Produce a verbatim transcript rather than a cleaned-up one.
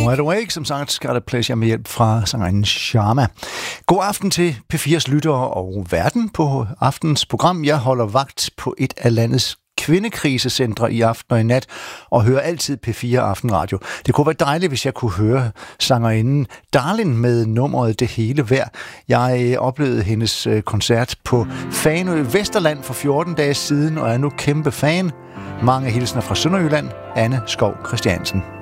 Wide Awake, som sagt, Got a Pleasure med hjælp fra sangerinden Sharma. God aften til P fires lyttere og verden på aftens program. Jeg holder vagt på et af landets kvindekrisecentre i aften og i nat, og hører altid P fire Aftenradio. Det kunne være dejligt, hvis jeg kunne høre sangerinden Darlin med nummeret Det Hele Værd. Jeg oplevede hendes koncert på Fanø Vesterland for fjorten dage siden, og er nu kæmpe fan. Mange hilsner fra Sønderjylland. Anne Skov Christiansen.